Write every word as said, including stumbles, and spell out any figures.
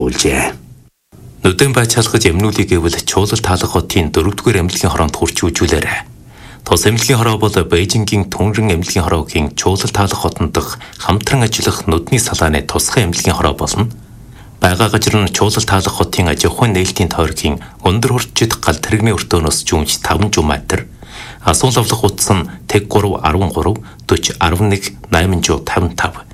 үүлжээ. Нүдэн бай чалгаж эмнүүлийг гэвэл Чуулал таалах хотын дөрөвдүгээр эмнэлгийн хороонд хурж үзүүлээрэ. Тус эмнэлгийн хороо бол Бээжингийн Түнрэн эмнэлгийн хороогийн Чуулал таалах хотод дах хамтран ажиллах нүдний салааны тусгай эмнэлгийн хороо болно. Бага газар нь Чуулал таалах хотын аж ахуйн нээлтийн тойргийн өндөр хурцчид гал тэрэгний өртөөнөөс жүүмж таван метр, асуул авлах утас нь тэг гурав арван гурав, дөрвөн арван нэг, найман тавьдаа тавь.